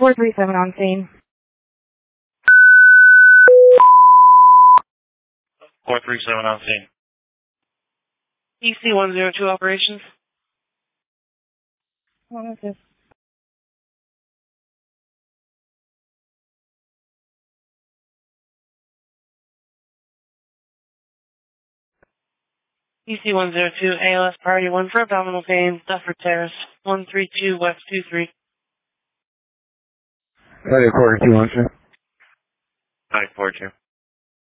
437 on scene. 437 on scene. EC-102 operations. What is this? EC-102 ALS priority 1 for abdominal pain, Duffer Terrace, 132 West 23. Radio 421, sir. 942.